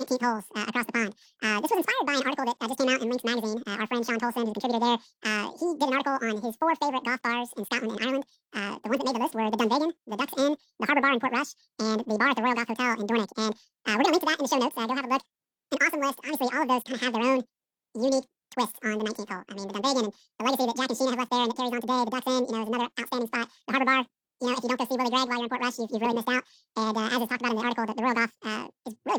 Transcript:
19th holes across the pond. This was inspired by an article that just came out in Links Magazine. Our friend Sean Tolson, who's a contributor there, he did an article on his 4 favorite golf bars in Scotland and Ireland. The ones that made the list were the Dunvegan, the Ducks Inn, the Harbour Bar in Portrush, and the bar at the Royal Golf Hotel in Dornoch. And we're going to link to that in the show notes. Go have a look. An awesome list. Obviously, all of those kind of have their own unique twist on the 19th hole. I mean, the Dunvegan and the legacy that Jack and Sheena have left there and that carries on today. The Ducks Inn, is another outstanding spot. The Harbour Bar, if you don't go see Willie Gregg while you're in Portrush, you've really missed out. And as is talked about in the article, that the Royal Golf is really